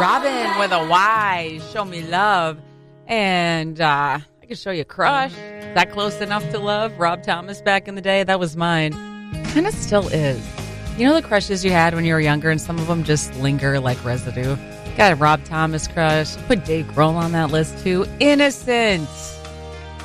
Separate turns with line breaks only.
Robin with a Y, Show Me Love. And I can show you Crush. Is that close enough to love? Rob Thomas back in the day, that was mine. Kind of still is. You know the crushes you had when you were younger, and some of them just linger like residue? Got a Rob Thomas crush. Put Dave Grohl on that list too. Innocent.